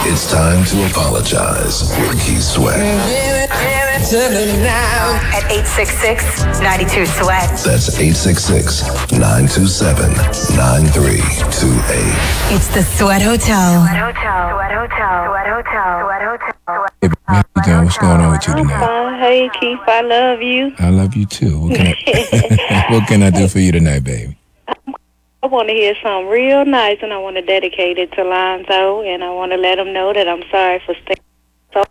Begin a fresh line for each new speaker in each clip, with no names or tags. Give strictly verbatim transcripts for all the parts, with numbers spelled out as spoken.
It's time to apologize with Keith Sweat.
At eight six six, nine two, SWEAT.
That's eight six six, nine two seven, nine three two eight.
It's the Sweat Hotel. Sweat Hotel. Sweat Hotel. Sweat Hotel. Sweat Hotel.
Hey, baby, how you doing? What's going on with you
I'm
tonight?
fine. Hey, Keith, I love you.
I love you too. What can I, what can I do for you tonight, baby?
I want to hear something real nice, and I want to dedicate it to Lonzo, and I want to let him know that I'm sorry for staying so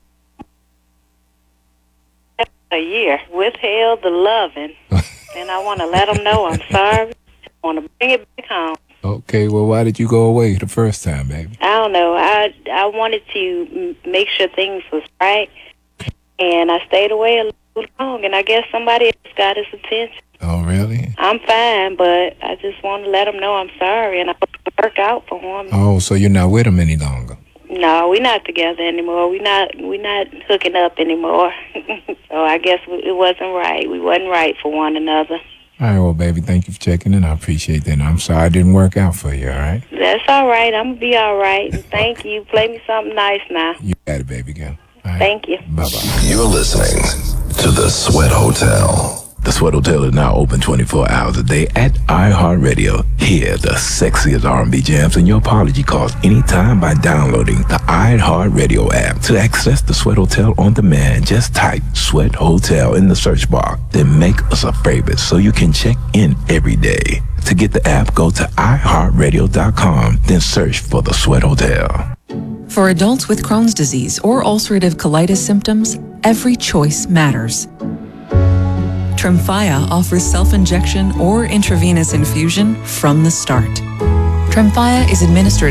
a year. Withheld the loving, and I want to let him know I'm sorry. I want to bring it back home.
Okay, well, why did you go away the first time, baby?
I don't know. I I wanted to m- make sure things was right, and I stayed away a little long, and I guess somebody else got his attention.
Oh, really?
I'm fine, but I just want to let him know I'm sorry, and I hope it work out for him.
Oh, so you're not with him any longer?
No, we're not together anymore. We're not we're not hooking up anymore. So I guess it wasn't right. We wasn't right for one another.
All right, well, baby, thank you for checking in. I appreciate that. And I'm sorry it didn't work out for you, all right?
That's all right. I'm going to be all right. Thank you. Play me something nice now.
You got it, baby girl. All right?
Thank you.
Bye-bye.
You're listening to The Sweat Hotel.
The Sweat Hotel is now open twenty-four hours a day at iHeartRadio. Hear the sexiest R and B jams and your apology calls anytime by downloading the iHeartRadio app. To access the Sweat Hotel on demand, just type Sweat Hotel in the search bar. Then make us a favorite so you can check in every day. To get the app, go to i heart radio dot com, then search for the Sweat Hotel.
For adults with Crohn's disease or ulcerative colitis symptoms, every choice matters. Tremfya offers self-injection or intravenous infusion from the start. Tremfya is administered